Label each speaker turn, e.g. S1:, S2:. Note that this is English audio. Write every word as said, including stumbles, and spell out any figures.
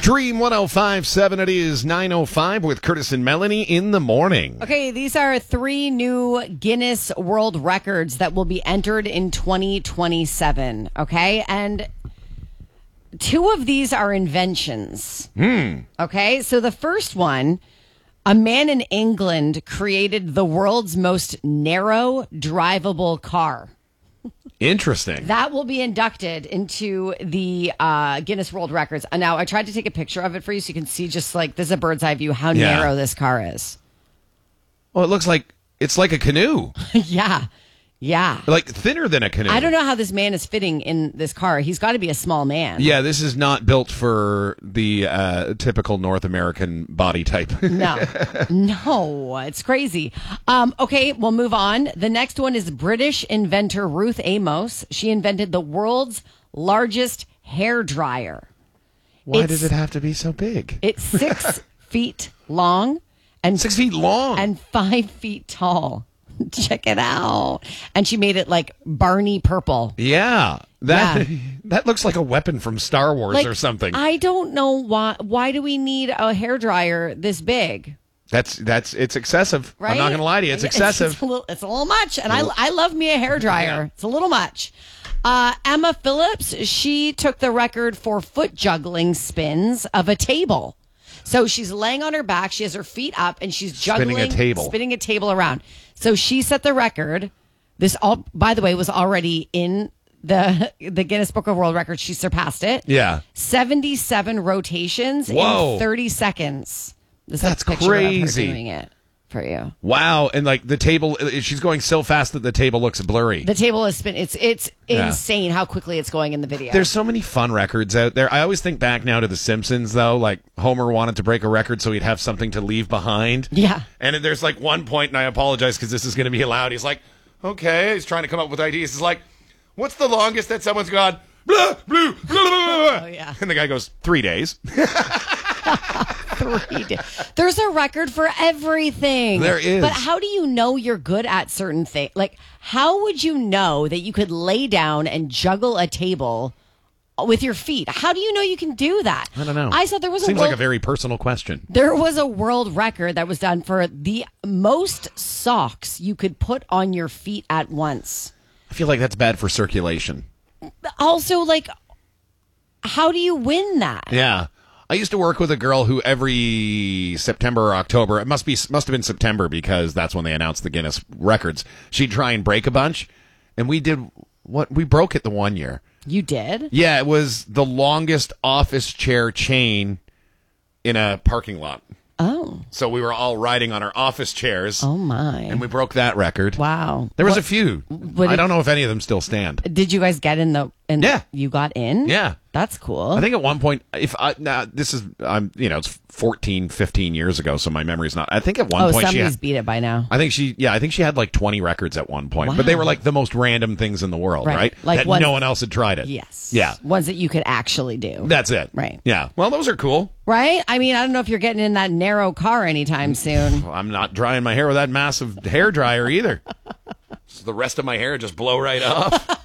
S1: Dream one oh five point seven. It is nine oh five with Curtis and Melanie in the morning.
S2: Okay, these are three new Guinness World Records that will be entered in twenty twenty-seven. Okay, and two of these are inventions.
S1: Hmm.
S2: Okay, so the first one, a man in England created the world's most narrow drivable car.
S1: Interesting.
S2: That will be inducted into the uh, Guinness World Records. And now, I tried to take a picture of it for you so you can see just like, this is a bird's eye view, how
S1: Yeah.
S2: narrow this car is.
S1: Well, it looks like it's like a canoe.
S2: Yeah. Yeah.
S1: Like thinner than a canoe.
S2: I don't know how this man is fitting in this car. He's got to be a small man.
S1: Yeah, this is not built for the uh, typical North American body type.
S2: No. No. It's crazy. Um, okay, we'll move on. The next one is British inventor Ruth Amos. She invented the world's largest hair dryer.
S1: Why
S2: It's-
S1: does it have to be so big?
S2: It's six feet long and
S1: Six feet long.
S2: and five feet tall. Check it out. And she made it like Barney purple.
S1: yeah. That
S2: Yeah.
S1: that looks like a weapon from Star Wars
S2: Like,
S1: or something.
S2: I don't know why. Why do we need a hairdryer this big?
S1: That's that's it's excessive.
S2: Right?
S1: I'm not going to lie to you. It's excessive.
S2: It's, a, little, it's a little much, and I I love me a hairdryer.
S1: Yeah.
S2: It's a little much. Uh, Emma Phillips, she took the record for foot juggling spins of a table. So she's laying on her back, she has her feet up, and she's juggling,
S1: Spinning a table.
S2: spinning a table around. So she set the record. This all, by the way, was already in the the Guinness Book of World Records. She surpassed it.
S1: Yeah.
S2: seventy-seven rotations
S1: Whoa.
S2: in thirty seconds. This is
S1: That's
S2: a picture
S1: crazy.
S2: Of her doing it for you.
S1: Wow. And like the table, she's going so fast that the table looks blurry.
S2: The table is spin. It's it's
S1: Yeah.
S2: insane how quickly it's going in the video.
S1: There's so many fun records out there. I always think back now to The Simpsons, though. Like Homer wanted to break a record so he'd have something to leave behind.
S2: Yeah.
S1: And there's like one point, and I apologize because this is going to be allowed. He's like, okay, he's trying to come up with ideas. He's like, what's the longest that someone's gone? Blah, blah, blah, blah, blah.
S2: Oh, yeah.
S1: And the guy goes, three days.
S2: Three days. There's a record for everything.
S1: There is.
S2: But how do you know you're good at certain things? Like, how would you know that you could lay down and juggle a table with your feet? How do you know you can do that?
S1: I don't know.
S2: I saw there was a
S1: Seems
S2: world,
S1: like a very personal question.
S2: there was a world record that was done for the most socks you could put on your feet at once.
S1: I feel like that's bad for circulation.
S2: Also, like, how do you win that?
S1: Yeah. I used to work with a girl who every September or October, it must be must have been September because that's when they announced the Guinness records. She'd try and break a bunch, and we did what we broke it the one year.
S2: You did?
S1: Yeah, it was the longest office chair chain in a parking lot.
S2: Oh.
S1: So we were all riding on our office chairs,
S2: Oh, my.
S1: and we broke that record.
S2: Wow.
S1: There was
S2: What-
S1: a few.
S2: what
S1: I
S2: did-
S1: don't know if any of them still stand.
S2: Did you guys get in the? In
S1: Yeah.
S2: You got in?
S1: Yeah.
S2: That's cool.
S1: I think at one point, if I, now this is, I'm, you know, it's fourteen, fifteen years ago, so my memory's not. I think at one
S2: oh,
S1: point she
S2: somebody's
S1: had,
S2: beat it by now.
S1: I think she, yeah, I think she had like twenty records at one point, but they
S2: Wow.
S1: were like the most random things in the world,
S2: Right.
S1: right?
S2: Like
S1: that
S2: one-
S1: no one else had tried it.
S2: Yes.
S1: Yeah.
S2: Ones that you could actually do.
S1: That's it.
S2: Right.
S1: Yeah. Well, those are cool.
S2: Right? I mean, I don't know if you're getting in that narrow car anytime soon.
S1: Well, I'm not drying my hair with that massive hair dryer either. So the rest of my hair just blow right off.